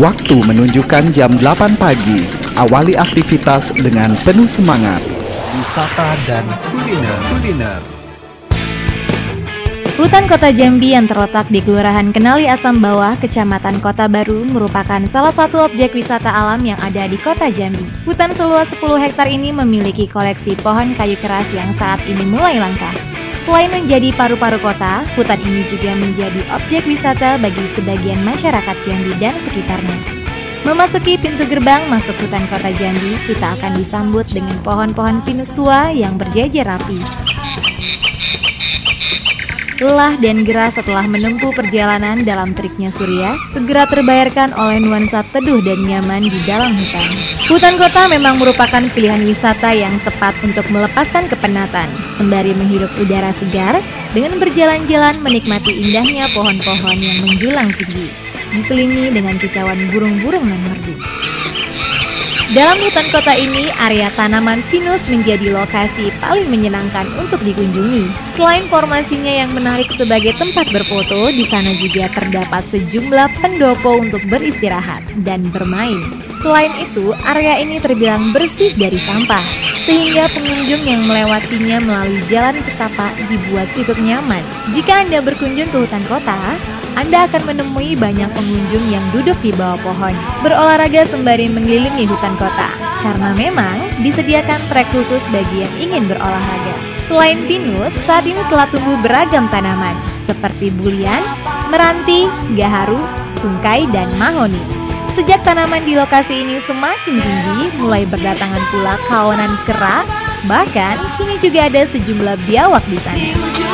Waktu menunjukkan jam 8 pagi. Awali aktivitas dengan penuh semangat. Wisata dan kuliner. Hutan Kota Jambi yang terletak di Kelurahan Kenali Asam Bawah, Kecamatan Kota Baru merupakan salah satu objek wisata alam yang ada di Kota Jambi. Hutan seluas 10 hektar ini memiliki koleksi pohon kayu keras yang saat ini mulai langka. Selain menjadi paru-paru kota, hutan ini juga menjadi objek wisata bagi sebagian masyarakat Jambi dan sekitarnya. Memasuki pintu gerbang masuk hutan Kota Jambi, kita akan disambut dengan pohon-pohon pinus tua yang berjejer rapi. Lelah dan gerah setelah menempuh perjalanan dalam teriknya surya, segera terbayarkan oleh nuansa teduh dan nyaman di dalam hutan. Hutan kota memang merupakan pilihan wisata yang tepat untuk melepaskan kepenatan, sembari menghirup udara segar dengan berjalan-jalan menikmati indahnya pohon-pohon yang menjulang tinggi, diselingi dengan kicauan burung-burung nan merdu. Dalam hutan kota ini, area tanaman pinus menjadi lokasi paling menyenangkan untuk dikunjungi. Selain formasinya yang menarik sebagai tempat berfoto, di sana juga terdapat sejumlah pendopo untuk beristirahat dan bermain. Selain itu, area ini terbilang bersih dari sampah, sehingga pengunjung yang melewatinya melalui jalan setapak dibuat cukup nyaman. Jika Anda berkunjung ke hutan kota, Anda akan menemui banyak pengunjung yang duduk di bawah pohon, berolahraga sembari mengelilingi hutan kota, karena memang disediakan trek khusus bagi yang ingin berolahraga. Selain pinus, saat ini telah tumbuh beragam tanaman, seperti bulian, meranti, gaharu, sungkai, dan mahoni. Sejak tanaman di lokasi ini semakin tinggi, mulai berdatangan pula kawanan kera, bahkan kini juga ada sejumlah biawak di sana.